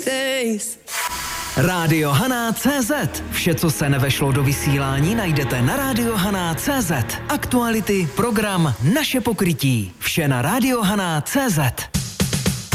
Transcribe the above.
Rádio Haná CZ. Vše, co se nevešlo do vysílání, najdete na Rádio Haná CZ. Aktuality, program, naše pokrytí. Vše na Rádio Haná CZ.